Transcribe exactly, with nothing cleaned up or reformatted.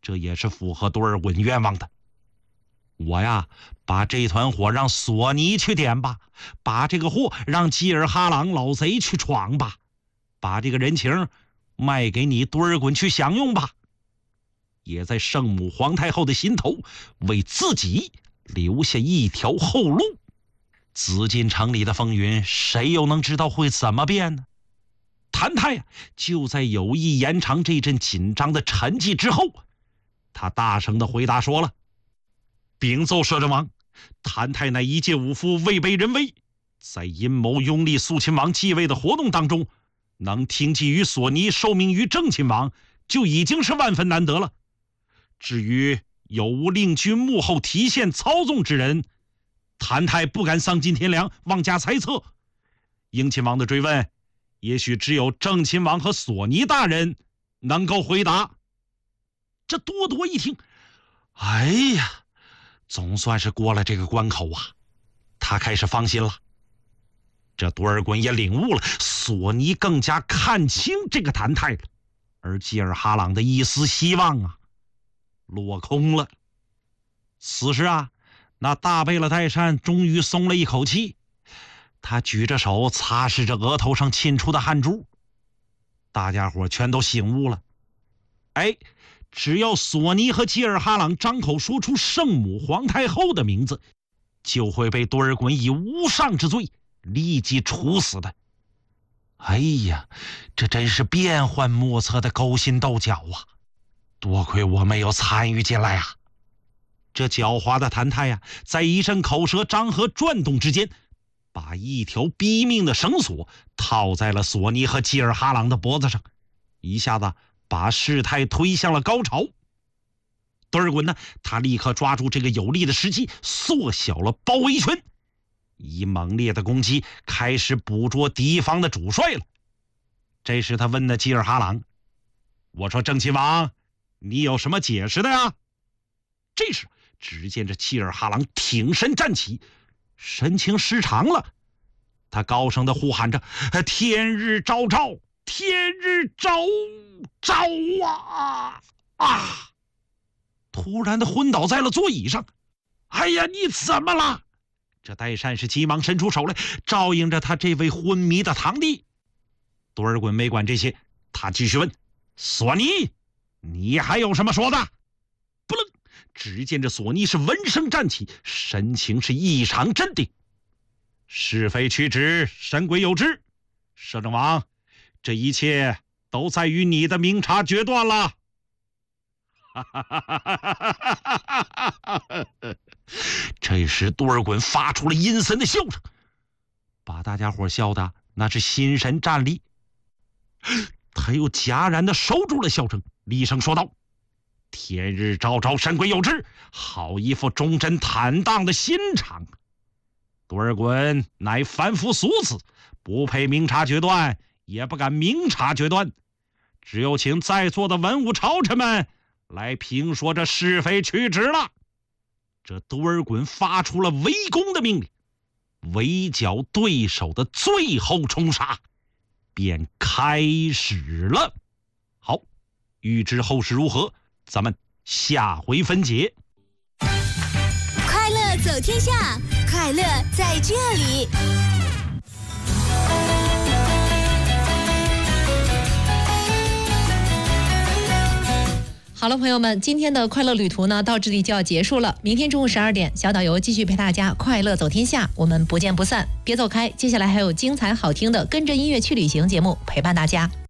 这也是符合多尔衮愿望的。我呀，把这团火让索尼去点吧，把这个货让吉尔哈朗老贼去闯吧，把这个人情卖给你多尔衮去享用吧，也在圣母皇太后的心头为自己留下一条后路。紫禁城里的风云，谁又能知道会怎么变呢？谭泰呀，就在有意延长这阵紧张的沉寂之后，他大声的回答说了：禀奏摄政王，谭泰乃一介武夫，位卑人威，在阴谋拥立肃亲王继位的活动当中，能听计于索尼，受命于正亲王，就已经是万分难得了。至于有无令君幕后提线操纵之人，谭泰不敢丧尽天良，妄加猜测。英亲王的追问，也许只有正亲王和索尼大人能够回答。这多铎一听，哎呀，总算是过了这个关口啊，他开始放心了。这多尔衮也领悟了，索尼更加看清这个谭泰了，而吉尔哈朗的一丝希望啊，落空了。此时啊，那大贝勒代善终于松了一口气，他举着手擦拭着额头上沁出的汗珠。大家伙全都醒悟了，哎，只要索尼和吉尔哈朗张口说出圣母皇太后的名字，就会被多尔衮以无上之罪立即处死的。哎呀，这真是变幻莫测的勾心斗角啊！多亏我没有参与进来啊！这狡猾的谭泰呀，在一阵口舌张合转动之间，把一条逼命的绳索套在了索尼和吉尔哈朗的脖子上，一下子把事态推向了高潮。多尔衮呢，他立刻抓住这个有利的时机，缩小了包围圈，以猛烈的攻击开始捕捉敌方的主帅了。这时他问的吉尔哈朗：我说正亲王，你有什么解释的呀？这时只见这吉尔哈朗挺身站起，神情失常了，他高声的呼喊着：天日昭昭，天日昭昭啊啊！突然的昏倒在了座椅上。哎呀，你怎么了？这代善是急忙伸出手来照应着他这位昏迷的堂弟。多尔衮没管这些，他继续问：索尼，你还有什么说的？不楞，只见这索尼是闻声站起，神情是异常镇定。是非曲直，神鬼有知。摄政王，这一切都在于你的明察决断了。这时多尔衮发出了阴森的笑声，把大家伙笑的那是心神战栗。他又戛然的收住了笑声，厉声说道：天日昭昭，神鬼有知，好一副忠贞坦荡的心肠。多尔衮乃凡夫俗子，不配明察决断，也不敢明察决断，只有请在座的文武朝臣们来评说这是非曲直了。这多尔衮发出了围攻的命令，围剿对手的最后冲杀便开始了。好，欲知后事如何，咱们下回分解。 快乐走天下，快乐在这里。 好了，朋友们，今天的快乐旅途呢，到这里就要结束了。明天中午十二点，小导游继续陪大家快乐走天下，我们不见不散。别走开，接下来还有精彩好听的跟着音乐去旅行节目陪伴大家。